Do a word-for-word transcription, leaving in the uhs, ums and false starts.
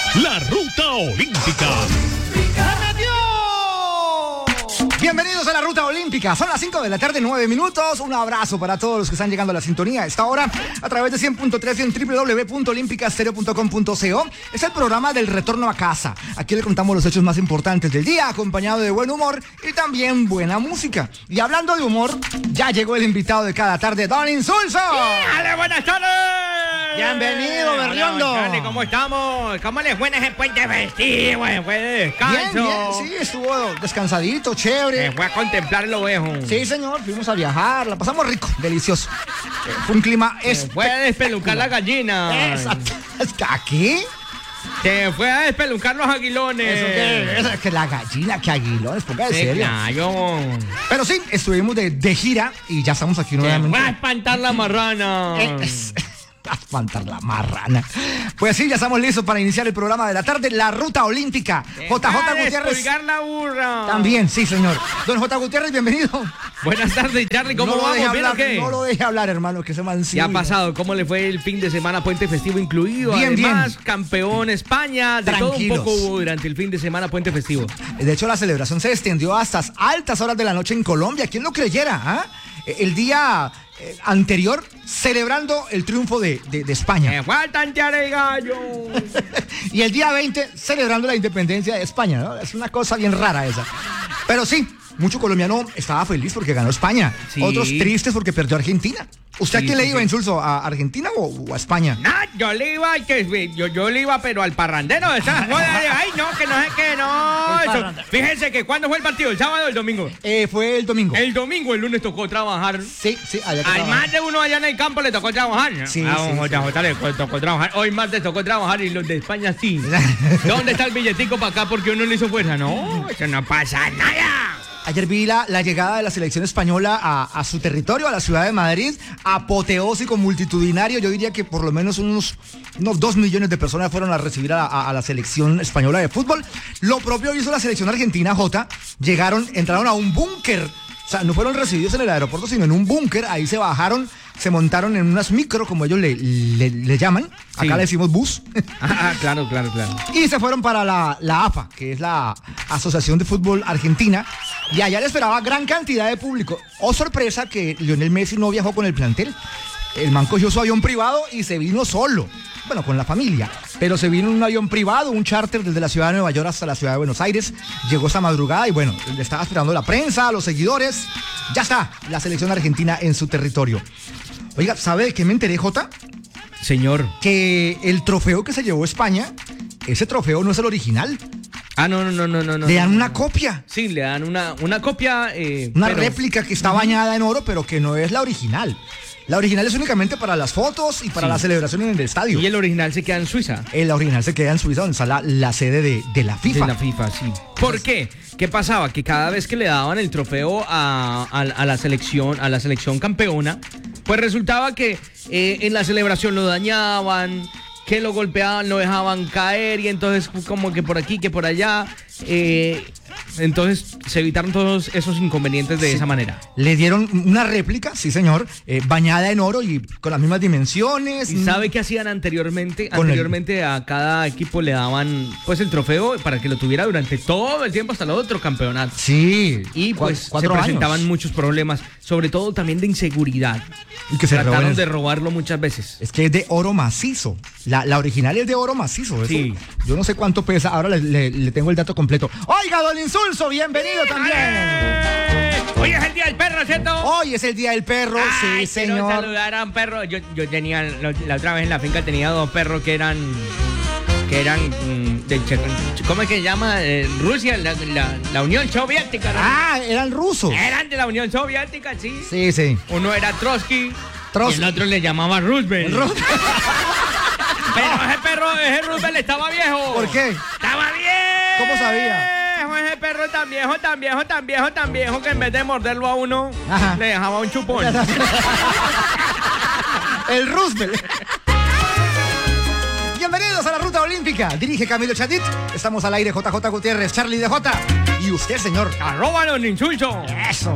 La Ruta Olímpica. Bienvenidos a la Ruta Olímpica. Son las cinco de la tarde, nueve minutos. Un abrazo para todos los que están llegando a la sintonía a esta hora a través de cien punto tres y en doble u doble u doble u punto olímpica stereo punto com punto co. Es el programa del retorno a casa. Aquí le contamos los hechos más importantes del día, acompañado de buen humor y también buena música. Y hablando de humor, ya llegó el invitado de cada tarde, Don Insulso. ¡Hola, buenas tardes! Bienvenido, Berriondo. Hola, ¿cómo estamos? ¿Cómo les fue en ese puente festivo? ¿Fue de descanso? Bien, bien, sí, estuvo descansadito, chévere. Me fue a contemplar lo viejo. Sí, señor, fuimos a viajar, la pasamos rico, delicioso. Fue un clima Se fue a despelucar la gallina. Exacto. ¿Aquí? Se fue a despelucar los aguilones. ¿Eso qué? Eso es que la gallina, que aguilones, ponga de Sí, serio. claro. Pero sí, estuvimos de, de gira y ya estamos aquí Se nuevamente. fue a espantar la marrana. Eh, es- a espantar la marrana. Pues sí, ya estamos listos para iniciar el programa de la tarde, la Ruta Olímpica. Se J J fue a Gutiérrez. despulgar la burra. También, sí, señor. Don J Gutiérrez, bienvenido. Buenas tardes, Charlie. ¿Cómo no lo deje vamos? ¿Bien o hablar, qué? no lo deje hablar, hermano, que se mancilla. ¿Qué ha pasado? ¿Cómo le fue el fin de semana? Puente festivo incluido. Bien, Además, bien. campeón España. De todo un Tranquilos. poco hubo durante el fin de semana puente festivo. De hecho, la celebración se extendió hasta altas horas de la noche en Colombia. ¿Quién lo creyera? ¿Ah? El día eh, anterior, celebrando el triunfo de, de, de España. Me faltan el gallo. Y el día veinte, celebrando la independencia de España, ¿no? Es una cosa bien rara esa. Pero sí, mucho colombiano estaba feliz porque ganó España. Sí. Otros tristes porque perdió Argentina. ¿Usted Sí, a quién sí, le iba, sí. Insulso? ¿A Argentina o, o a España? No, yo le iba, al que, yo, yo le iba, pero al parrandero de esas jodas. Ay, no, que no sé qué, no. El Eso. parrandero. Fíjense que ¿cuándo fue el partido? ¿El sábado o el domingo? Eh, fue el domingo. El domingo, el lunes tocó trabajar. Sí, sí, allá que Al trabaja. más de uno allá en el campo le tocó trabajar. Sí, a sí, J J le tocó trabajar. Hoy martes tocó trabajar y los de España sí. ¿Dónde está el billetico para acá? Porque uno le hizo fuerza. No, eso no pasa nada. Ayer vi la, la llegada de la selección española a, a su territorio, a la ciudad de Madrid, apoteósico, multitudinario. Yo diría que por lo menos unos, unos dos millones de personas fueron a recibir a, a- a la selección española de fútbol. Lo propio hizo la selección argentina, J. Llegaron, entraron a un búnker. O sea, no fueron recibidos en el aeropuerto, sino en un búnker. Ahí se bajaron, se montaron en unas micro, como ellos le, le- le llaman. Acá Sí. le decimos bus. Ah, claro, claro, claro. Y se fueron para la, la A F A, que es la Asociación de Fútbol Argentina. Y allá le esperaba gran cantidad de público. Oh, sorpresa que Lionel Messi no viajó con el plantel. El man cogió su avión privado y se vino solo. Bueno, con la familia. Pero se vino en un avión privado, un charter desde la ciudad de Nueva York hasta la ciudad de Buenos Aires. Llegó esta madrugada y bueno, le estaba esperando la prensa, los seguidores. Ya está, la selección argentina en su territorio. Oiga, ¿sabe de qué me enteré, Jota? Señor. Que el trofeo que se llevó España, ese trofeo no es el original. Ah, no, no, no, no, no. Le no, dan no, una no. copia. Sí, le dan una, una copia. Eh, Una pero- réplica que está bañada en oro, pero que no es la original. La original es únicamente para las fotos y para Sí. la celebración en el estadio. Y el original se queda en Suiza. El original se queda en Suiza, donde está la, la sede de, de la FIFA. De la FIFA, sí. ¿Por qué? ¿Qué pasaba? Que cada vez que le daban el trofeo a, a- a la selección, a la selección campeona, pues resultaba que eh, en la celebración lo dañaban, que lo golpeaban, lo dejaban caer, y entonces como que por aquí, que por allá. eh, entonces se evitaron todos esos inconvenientes de Sí. esa manera. Le dieron una réplica, sí señor, eh, bañada en oro y con las mismas dimensiones. ¿Y sabe qué hacían anteriormente? Con el- Anteriormente a cada equipo le daban pues el trofeo para que lo tuviera durante todo el tiempo hasta el otro campeonato. Sí. Y Cu- pues se cuatro presentaban años. muchos problemas, sobre todo también de inseguridad. Y que se Trataron roban de el- robarlo muchas veces. Es que es de oro macizo. La, la original es de oro macizo. Eso, Sí. Yo no sé cuánto pesa. Ahora le, le- le tengo el dato completo. Oiga, don Insulso, bienvenido también. ¡Eh! Hoy es el día del perro, ¿cierto? Hoy es el día del perro, Ay, sí, quiero señor. saludar a un perro. Yo, yo tenía, la, la otra vez en la finca tenía dos perros que eran, que eran mm, de, Che- ¿cómo es que se llama? Eh, Rusia, la, la- la Unión Soviética. ¿no? Ah, eran rusos. Eran de la Unión Soviética, sí. Sí, sí. Uno era Trotsky, Trotsky. y el otro le llamaba Roosevelt. Ru- Pero ese perro, ese Roosevelt estaba viejo. ¿Por qué? ¡Estaba viejo! ¿Cómo sabía? Ese perro tan viejo, tan viejo, tan viejo, tan viejo que en vez de morderlo a uno, Ajá. le dejaba un chupón. El Roosevelt. Bienvenidos a la Ruta Olímpica. Dirige Camilo Chadit. Estamos al aire, J J Gutiérrez, Charlie D J. Y usted, señor. Arroba los insultos. Eso.